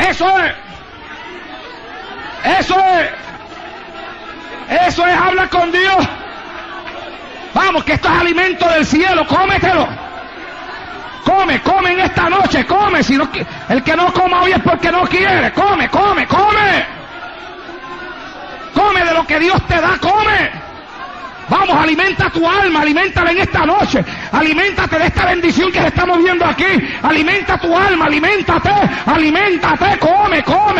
Eso es. Eso es. Eso es, habla con Dios. Vamos, que esto es alimento del cielo, cómetelo. Come en esta noche, come. Si no, el que no coma hoy es porque no quiere. Come. Come de lo que Dios te da, come. Vamos, alimenta tu alma, aliméntala en esta noche. Aliméntate de esta bendición que se está moviendo aquí. Alimenta tu alma, aliméntate, come.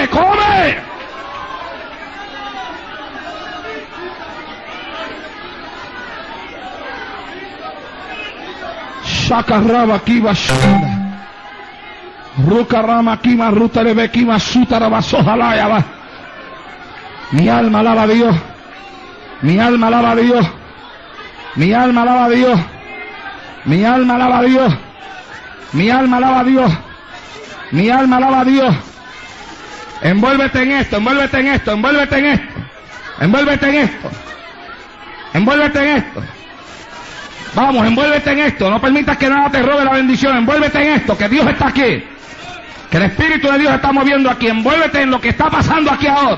Shakaraba kiba shanda. Rukarama kima rutarebe kima sutaraba sojalaya va. Mi alma alaba a Dios. Mi alma alaba a Dios. Mi alma alaba a Dios. Mi alma alaba a Dios. Mi alma alaba a Dios. Mi alma alaba a Dios. Envuélvete en esto, envuélvete en esto, envuélvete en esto. Envuélvete en esto. Envuélvete en esto. Vamos, envuélvete en esto. No permitas que nada te robe la bendición. Envuélvete en esto, que Dios está aquí. Que el Espíritu de Dios está moviendo aquí. Envuélvete en lo que está pasando aquí ahora.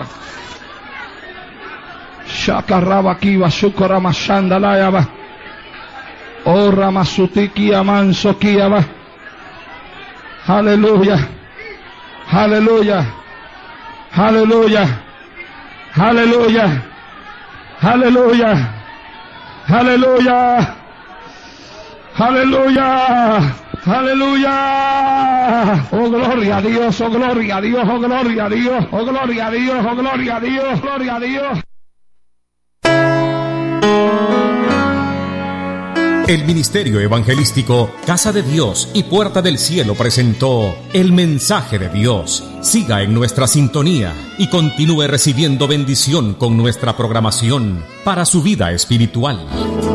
Shakaraba kiba sukorama shandalaya va. Oh ramasutiki amanso kiaba. Aleluya. Aleluya. Aleluya. Aleluya. Aleluya. Aleluya. Aleluya. Aleluya. Oh gloria a Dios, oh gloria a Dios, oh gloria a Dios, oh gloria a Dios, oh gloria a Dios, gloria a Dios. El Ministerio Evangelístico Casa de Dios y Puerta del Cielo presentó El Mensaje de Dios. Siga en nuestra sintonía y continúe recibiendo bendición con nuestra programación para su vida espiritual.